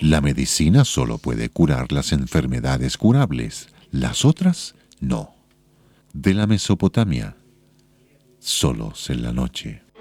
La medicina solo puede curar las enfermedades curables, las otras no. De la Mesopotamia, solos en la noche.